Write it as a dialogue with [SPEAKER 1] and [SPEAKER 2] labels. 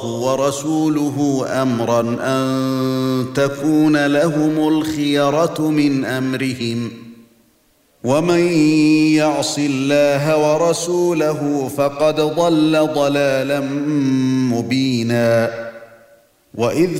[SPEAKER 1] ورسوله أمرا أن تكون لهم الخيرة من أمرهم ومن يعص الله ورسوله فقد ضل ضلالا مبينا وإذ